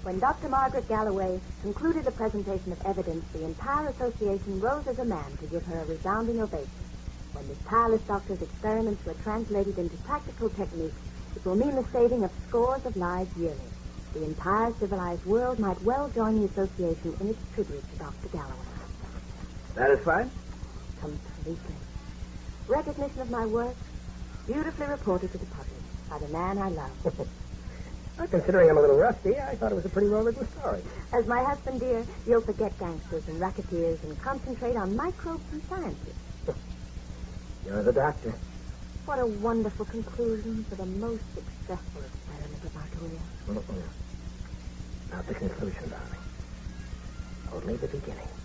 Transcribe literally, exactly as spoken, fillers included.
When Doctor Margaret Galloway concluded the presentation of evidence, the entire association rose as a man to give her a resounding ovation. When this tireless doctor's experiments were translated into practical techniques, it will mean the saving of scores of lives yearly. The entire civilized world might well join the association in its tribute to Doctor Galloway. Satisfied? Completely. Recognition of my work, beautifully reported to the public by the man I love. Well, considering I'm a little rusty, I thought it was a pretty well-written story. As my husband, dear, you'll forget gangsters and racketeers and concentrate on microbes and scientists. You're the doctor. What a wonderful conclusion for the most successful experiment of our career. Mm-mm. Not the conclusion, darling. Only the beginning.